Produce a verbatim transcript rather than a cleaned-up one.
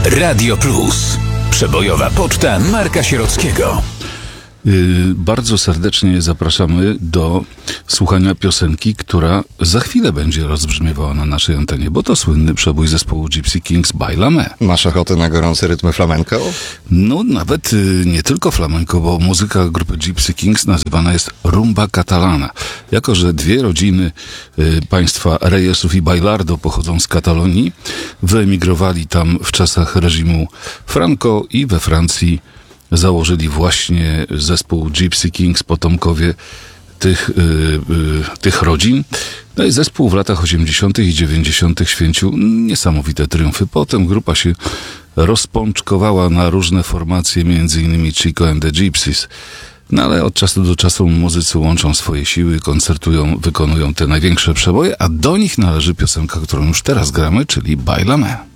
Radio Plus. Przebojowa poczta Marka Sierockiego. Yy, bardzo serdecznie zapraszamy do słuchania piosenki, która za chwilę będzie rozbrzmiewała na naszej antenie, bo to słynny przebój zespołu Gypsy Kings Bailame. Masz ochotę na gorące rytmy flamenco? No nawet yy, nie tylko flamenco, bo muzyka grupy Gypsy Kings nazywana jest rumba catalana. Jako że dwie rodziny yy, państwa Reyesów i Bailardo pochodzą z Katalonii, wyemigrowali tam w czasach reżimu Franco i we Francji założyli właśnie zespół Gypsy Kings, potomkowie tych, yy, yy, tych rodzin. No i zespół w latach osiemdziesiątych i dziewięćdziesiątych święcił niesamowite triumfy. Potem grupa się rozpączkowała na różne formacje, między innymi Chico and the Gypsies. No ale od czasu do czasu muzycy łączą swoje siły, koncertują, wykonują te największe przeboje, a do nich należy piosenka, którą już teraz gramy, czyli Bailame.